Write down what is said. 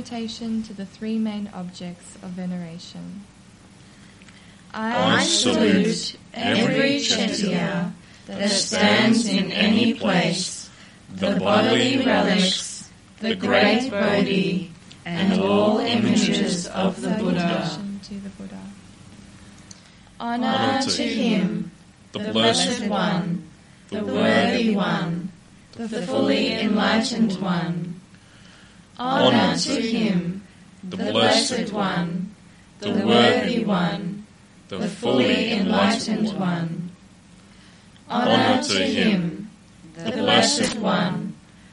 salutation to the three main objects of veneration. I salute every Kshatriya that stands in any place, the bodily relics, the great Bodhi, and all images of the Buddha. Honour to him, the Blessed One, the Worthy One, the fully enlightened One. Honour to him, the Blessed One, the Worthy One, the fully enlightened One. Honour to him, the Blessed One,